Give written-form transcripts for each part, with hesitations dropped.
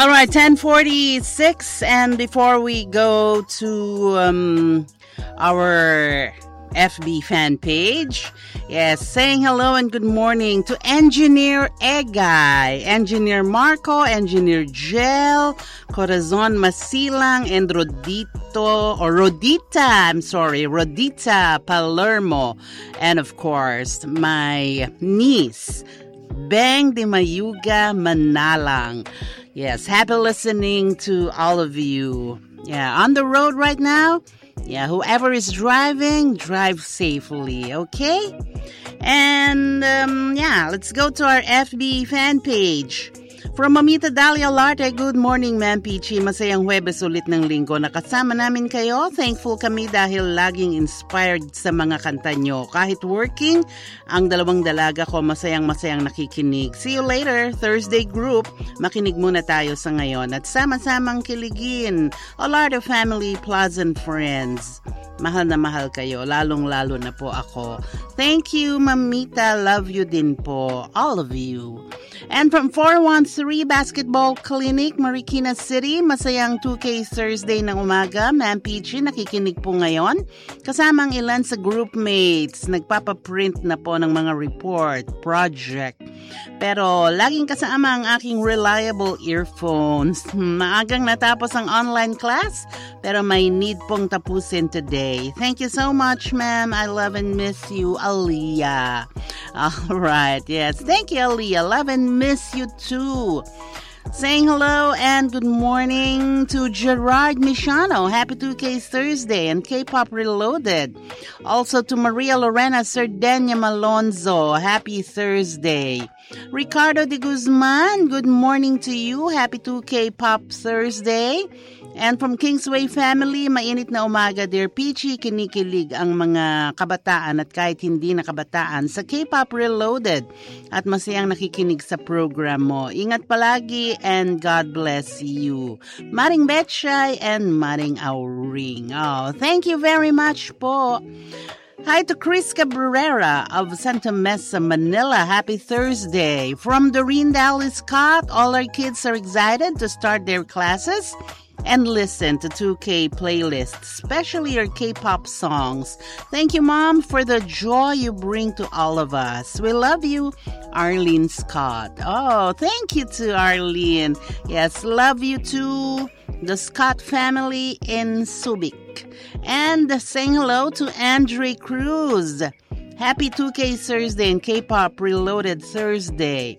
All right, 10:46, and before we go to our FB fan page, yes, saying hello and good morning to Engineer Egay, Engineer Marco, Engineer Jel, Corazon Masilang, and Rodita Palermo, and of course, my niece, Beng de Mayuga Manalang. Yes, happy listening to all of you. Yeah, on the road right now. Yeah, whoever is driving, drive safely, okay? And let's go to our FB fan page. From Mamita Dalia Larte, good morning, Ma'am Peachy. Masayang Huwebes ulit ng linggo. Nakasama namin kayo. Thankful kami dahil laging inspired sa mga kanta nyo. Kahit working, ang dalawang dalaga ko masayang-masayang nakikinig. See you later, Thursday group. Makinig muna tayo sa ngayon at sama-samang kiligin. Alardo family, pleasant friends. Mahal na mahal kayo, lalong-lalo na po ako. Thank you, Mamita. Love you din po, all of you. And from 413 Basketball Clinic, Marikina City, masayang 2K Thursday ng umaga. Ma'am Peachy, nakikinig po ngayon. Kasamang ilan sa groupmates, nagpapaprint na po ng mga report, project. Pero laging kasama ang aking reliable earphones. Maagang natapos ang online class, pero may need pong tapusin today. Thank you so much, ma'am. I love and miss you, Aliyah. All right, yes. Thank you, Aliyah. Love and miss you too. Saying hello and good morning to Gerard Michano. Happy 2K Thursday and K-Pop Reloaded. Also to Maria Lorena Sardenia Malonzo. Happy Thursday. Ricardo de Guzman, good morning to you. Happy 2K Pop Thursday. And from Kingsway family, mainit na umaga, dear Peachy, kinikilig ang mga kabataan at kahit hindi na kabataan sa K-Pop Reloaded at masayang nakikinig sa program mo. Ingat palagi and God bless you. Maring Betchay and Maring Auring. Oh, thank you very much po. Hi to Chris Cabrera of Santa Mesa, Manila. Happy Thursday. From Doreen Dallas Scott, all our kids are excited to start their classes and listen to 2K playlists, especially your K-pop songs. Thank you, Mom, for the joy you bring to all of us. We love you, Arlene Scott. Oh, thank you to Arlene. Yes, love you too, the Scott family in Subic. And saying hello to Andre Cruz. Happy 2K Thursday and K-pop Reloaded Thursday.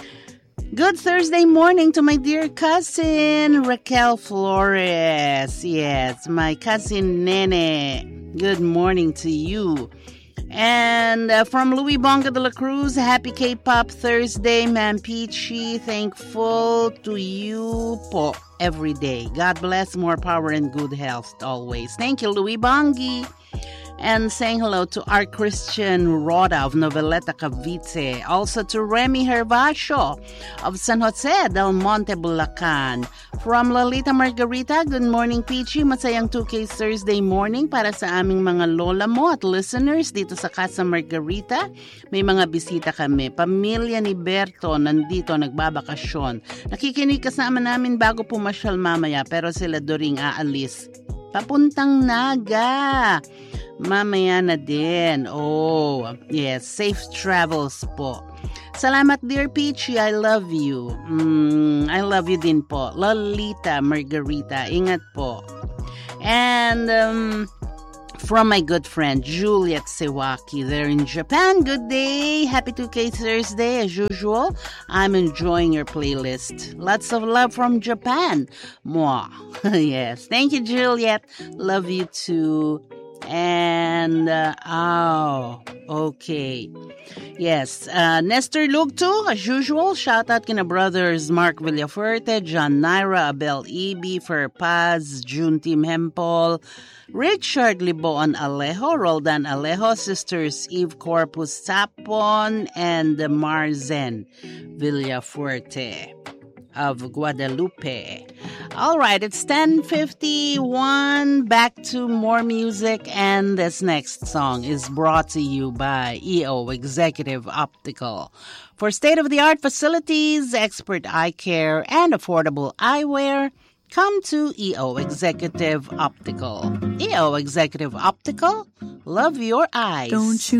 Good Thursday morning to my dear cousin, Raquel Flores. Yes, my cousin Nene. Good morning to you. And from Louis Bonga de la Cruz, happy K-Pop Thursday, Ma'am Peachy. Thankful to you po every day. God bless, more power and good health always. Thank you, Louis Bongi. And saying hello to our Christian Roda of Noveleta, Cavite. Also to Remy Hervasio of San Jose del Monte, Bulacan. From Lolita Margarita, good morning, Peachy. Masayang 2K Thursday morning para sa aming mga lola mo at listeners dito sa Casa Margarita. May mga bisita kami. Pamilya ni Berto nandito nagbabakasyon. Nakikinig kasama namin bago pumasyal mamaya pero sila doring aalis. Papuntang Naga. Mamaya na din. Oh, yes. Safe travels po. Salamat, dear Peachy. I love you. I love you din po. Lolita Margarita. Ingat po. And from my good friend, Juliet Sewaki there in Japan. Good day. Happy 2K Thursday as usual. I'm enjoying your playlist. Lots of love from Japan. Mwah. Yes. Thank you, Juliet. Love you too. And, okay. Yes, Nestor Lugto, as usual, shout out kina brothers Mark Villafuerte, John Naira, Abel Ibi, Fer Paz, June Tim Hempel, Richard Liboan Alejo, Roldan Alejo, sisters Eve Corpus Sapon, and Marzen Villafuerte of Guadalupe. All right, it's 10:51. Back to more music, and this next song is brought to you by EO Executive Optical. For state-of-the-art facilities, expert eye care, and affordable eyewear, come to EO Executive Optical. EO Executive Optical, love your eyes. Don't you